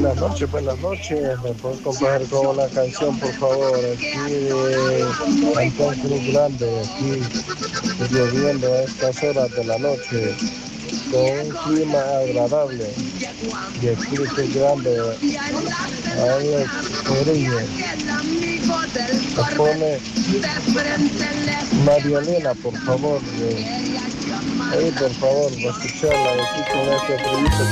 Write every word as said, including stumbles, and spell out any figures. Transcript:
Buenas noches, buenas noches. ¿Me puedes complacer con una canción, por favor? Aquí de Antón Cruz Grande, aquí lloviendo a estas horas de la noche, con un clima agradable. Y aquí de Cruz Grande, Alex Corillo. Me pone Marielena, por favor. eh, Ahí, por favor, va a escucharla aquí con este trillito